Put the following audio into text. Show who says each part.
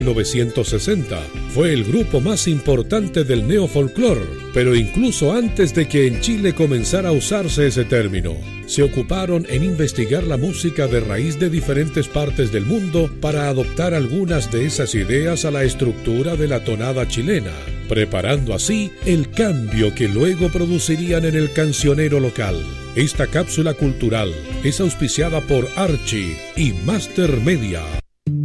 Speaker 1: 1960 fue el grupo más importante del neofolclor, pero incluso antes de que en Chile comenzara a usarse ese término, se ocuparon en investigar la música de raíz de diferentes partes del mundo para adoptar algunas de esas ideas a la estructura de la tonada chilena, preparando así el cambio que luego producirían en el cancionero local. Esta cápsula cultural es auspiciada por Archie y Master Media.